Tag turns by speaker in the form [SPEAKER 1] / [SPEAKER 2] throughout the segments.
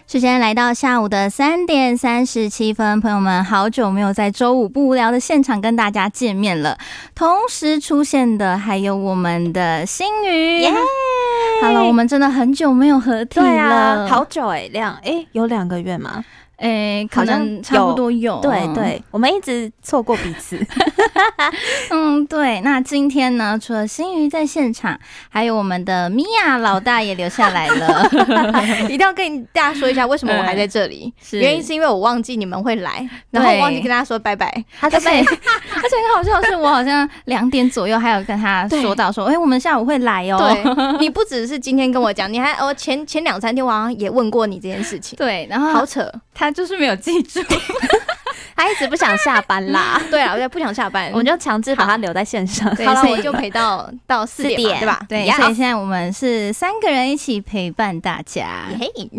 [SPEAKER 1] 时间来到下午的3点37分，朋友们，好久没有在周五不无聊的现场跟大家见面了。同时出现的还有我们的新宇，耶！Hello， 我们真的很久没有合体了，
[SPEAKER 2] 对啊，好久有2个月吗？
[SPEAKER 1] 可能差不多有，
[SPEAKER 2] 对对，我们一直错过彼此。
[SPEAKER 1] 对。那今天呢，除了新宇在现场，还有我们的米娅老大也留下来了。
[SPEAKER 3] 一定要跟大家说一下，为什么我还在这里？原因是因为我忘记你们会来，然后我忘记跟大家说拜拜。
[SPEAKER 1] 而且很好笑的是，我好像2点左右还有跟他说到说，我们下午会来哦。
[SPEAKER 3] 对，你不只是今天跟我讲，你还前2-3天我好像也问过你这件事情。
[SPEAKER 1] 对，然后
[SPEAKER 3] 好扯。
[SPEAKER 1] 他就是没有记住，
[SPEAKER 2] 他一直不想下班啦。
[SPEAKER 3] 对啊，我不想下班，
[SPEAKER 2] 我们就强制把他留在线上。
[SPEAKER 3] 好了，我就陪到4点，对吧？
[SPEAKER 1] 对，所以现在我们是3个人一起陪伴大家。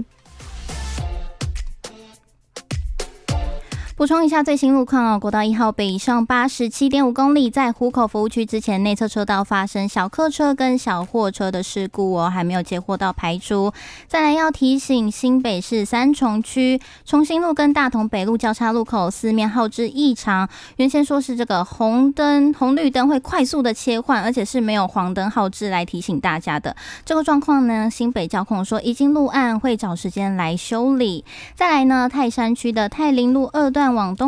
[SPEAKER 1] 补充一下最新路况哦，国道1号北上87.5公里，在湖口服务区之前内侧车道发生小客车跟小货车的事故哦，还没有接获到排除。再来要提醒新北市三重区重新路跟大同北路交叉路口四面号志异常，原先说是这个红绿灯会快速的切换，而且是没有黄灯号志来提醒大家的。这个状况呢，新北交控说已经录案，会找时间来修理。再来呢，泰山区的泰林路2段往东